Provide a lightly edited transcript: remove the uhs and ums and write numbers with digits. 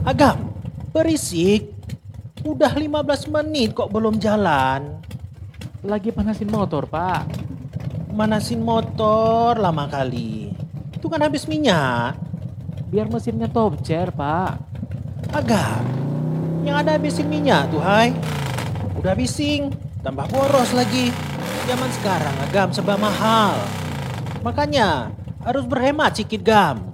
Agam, berisik. Udah 15 menit kok belum jalan. Lagi panasin motor, Pak. Manasin motor lama kali. Itu kan habis minyak. Biar mesinnya top chair, Pak. Agam, yang ada habisin minyak tuh hai. Udah bising, tambah boros lagi. Zaman sekarang Agam serba mahal. Makanya harus berhemat sikit Gam.